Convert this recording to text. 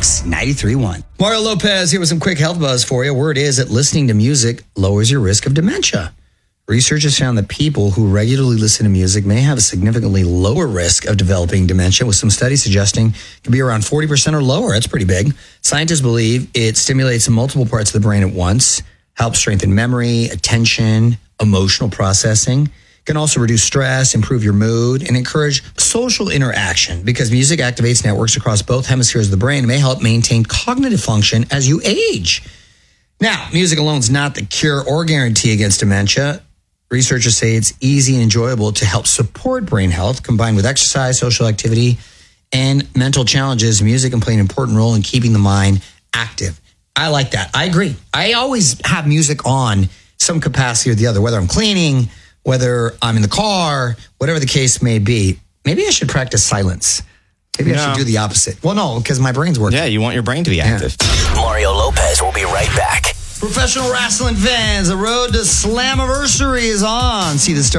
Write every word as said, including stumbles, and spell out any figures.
Mix ninety-three point one. Mario Lopez here with some quick health buzz for you. Word is that listening to music lowers your risk of dementia. Research has found that people who regularly listen to music may have a significantly lower risk of developing dementia, with some studies suggesting it can be around forty percent or lower. That's pretty big. Scientists believe it stimulates multiple parts of the brain at once, helps strengthen memory, attention, emotional processing. It can also reduce stress, improve your mood, and encourage social interaction, because music activates networks across both hemispheres of the brain and may help maintain cognitive function as you age. Now, music alone is not the cure or guarantee against dementia. Researchers say it's easy and enjoyable to help support brain health. Combined with exercise, social activity, and mental challenges, music can play an important role in keeping the mind active. I like that. I agree. I always have music on some capacity or the other, whether I'm cleaning, whether I'm in the car, whatever the case may be. Maybe I should practice silence. Maybe no. I should do the opposite. Well, no, because my brain's working. Yeah, you want your brain to be active. Yeah. Mario Lopez will be right back. Professional wrestling fans, the road to Slammiversary is on. See the start.